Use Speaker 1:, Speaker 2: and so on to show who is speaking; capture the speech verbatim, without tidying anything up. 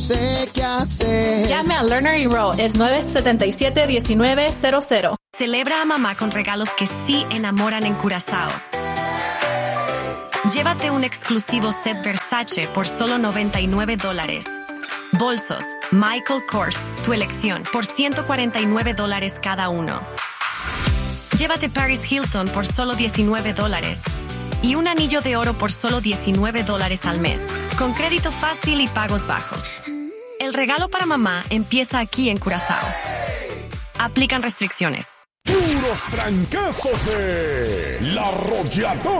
Speaker 1: sé qué hacer.
Speaker 2: Llame a Lerner y Rowe, es nueve siete siete, uno nueve cero cero.
Speaker 3: Celebra a mamá con regalos que sí enamoran en Curazao. Llévate un exclusivo set Versace por solo noventa y nueve dólares. Bolsos Michael Kors, tu elección, por ciento cuarenta y nueve dólares cada uno. Llévate Paris Hilton por solo diecinueve dólares. Y un anillo de oro por solo diecinueve dólares al mes, con crédito fácil y pagos bajos. El regalo para mamá empieza aquí en Curazao. Aplican restricciones.
Speaker 4: Puros trancazos de La Arrolladora.